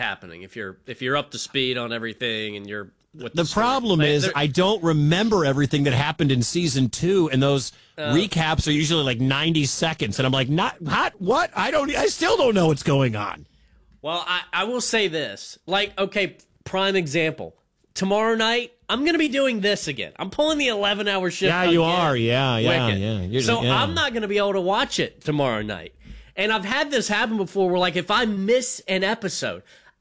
happening if you're up to speed on everything and you're with the problem is I don't remember everything that happened in season 2, and those recaps are usually like 90 seconds, and I'm like, what? I still don't know what's going on. Well, I will say this. Like, okay, prime example. Tomorrow night, I'm going to be doing this again. I'm pulling the 11-hour shift. Yeah, you are. Yeah. I'm not going to be able to watch it tomorrow night. And I've had this happen before where, like, if I miss an episode,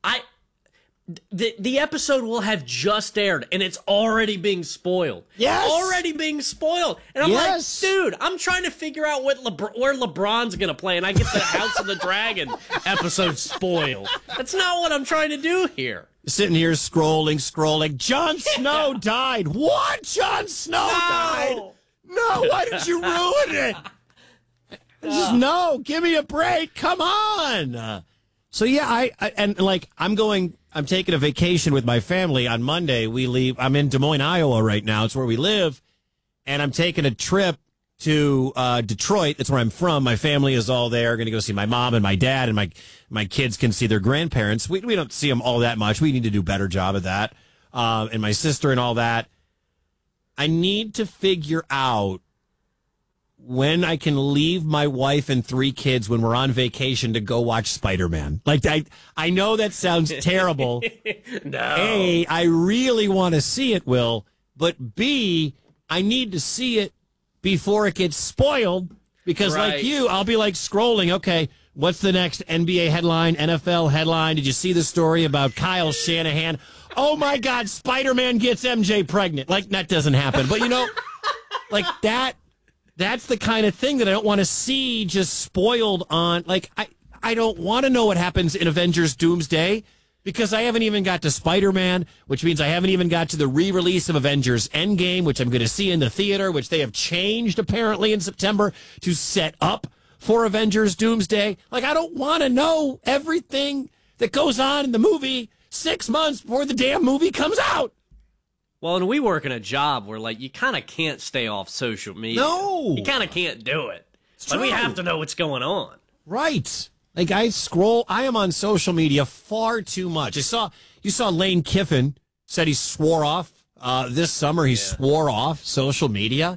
the episode will have just aired, and it's already being spoiled. Yes. Already being spoiled. And I'm like, dude, I'm trying to figure out where LeBron's going to play, and I get the House of the Dragon episode spoiled. That's not what I'm trying to do here. Sitting here scrolling. Jon Snow died. What? Jon Snow died? No, why did you ruin it? No, give me a break. Come on. So yeah, I'm taking a vacation with my family on Monday. We leave. I'm in Des Moines, Iowa right now. It's where we live. And I'm taking a trip to Detroit. That's where I'm from. My family is all there. Going to go see my mom and my dad, and my kids can see their grandparents. We don't see them all that much. We need to do a better job of that. And my sister and all that. I need to figure out when I can leave my wife and 3 kids when we're on vacation to go watch Spider-Man. Like, I know that sounds terrible. No. A, I really want to see it, Will. But B, I need to see it before it gets spoiled. Because like you, I'll be like scrolling. Okay, what's the next NBA headline, NFL headline? Did you see the story about Kyle Shanahan? Oh, my God, Spider-Man gets MJ pregnant. Like, that doesn't happen. But, like that. That's the kind of thing that I don't want to see just spoiled on. Like, I don't want to know what happens in Avengers Doomsday because I haven't even got to Spider-Man, which means I haven't even got to the re-release of Avengers Endgame, which I'm going to see in the theater, which they have changed apparently in September to set up for Avengers Doomsday. Like, I don't want to know everything that goes on in the movie 6 months before the damn movie comes out. Well, and we work in a job where, like, you kind of can't stay off social media. No. You kind of can't do it. But we have to know what's going on. Right. Like, I am on social media far too much. You saw Lane Kiffin said he swore off this summer. He swore off social media.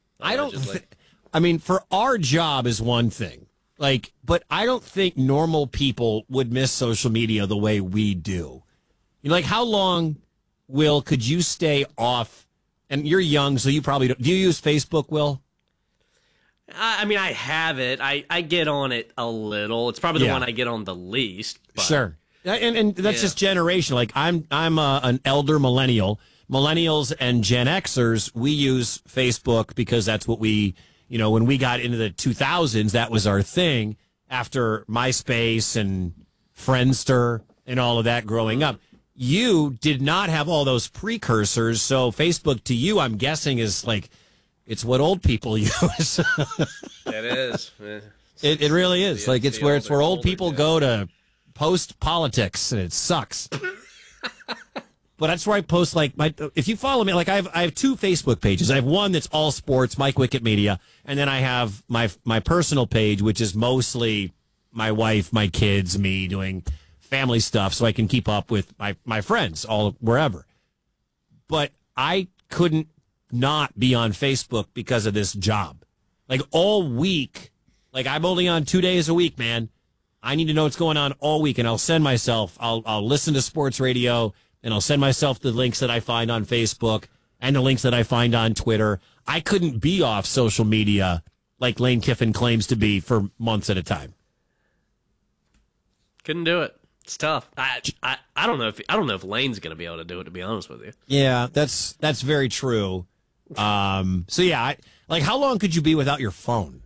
For our job is one thing. Like, but I don't think normal people would miss social media the way we do. Like, how long, Will, could you stay off? And you're young, so you probably don't. Do you use Facebook, Will? I mean, I have it. I get on it a little. It's probably the one I get on the least. But, sure. And that's just generation. Like, I'm an elder millennial. Millennials and Gen Xers, we use Facebook because that's what we, when we got into the 2000s, that was our thing after MySpace and Friendster and all of that growing up. You did not have all those precursors, so Facebook to you, I'm guessing, is like, it's what old people use. It is. It really is. Like, it's where old people go to post politics, and it sucks. But that's where I post, like, if you follow me, like, I have 2 Facebook pages. I have one that's all sports, Mike Wickett Media, and then I have my personal page, which is mostly my wife, my kids, me doing family stuff so I can keep up with my friends all wherever. But I couldn't not be on Facebook because of this job. Like, all week, like, I'm only on 2 days a week, man. I need to know what's going on all week, and I'll listen to sports radio, and I'll send myself the links that I find on Facebook and the links that I find on Twitter. I couldn't be off social media like Lane Kiffin claims to be for months at a time. Couldn't do it. It's tough. I don't know if Lane's going to be able to do it, to be honest with you. Yeah, that's very true. So yeah, how long could you be without your phone?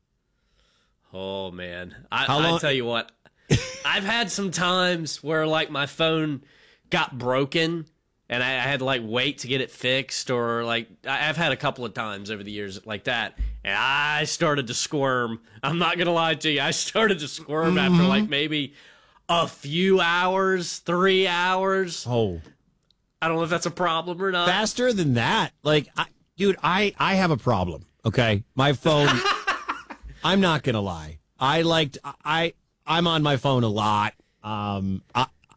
Oh man, I tell you what, I've had some times where, like, my phone got broken and I had to, like, wait to get it fixed, or, like, I've had a couple of times over the years like that, and I started to squirm. I'm not gonna lie to you, I started to squirm after, like, maybe a few hours, 3 hours. Oh, I don't know if that's a problem or not. Faster than that. Like, I have a problem. Okay. My phone, I'm not going to lie. I'm on my phone a lot.